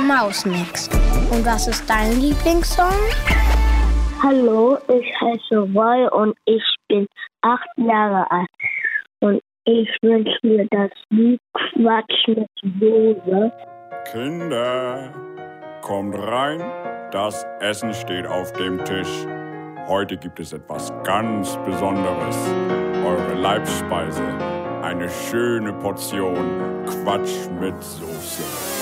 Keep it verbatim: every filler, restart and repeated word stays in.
Mausmix. Und was ist dein Lieblingssong? Hallo, ich heiße Roy und ich bin acht Jahre alt. Und ich wünsche mir das Lied Quatsch mit Soße. Kinder, kommt rein, das Essen steht auf dem Tisch. Heute gibt es etwas ganz Besonderes. Eure Leibspeise, eine schöne Portion Quatsch mit Soße.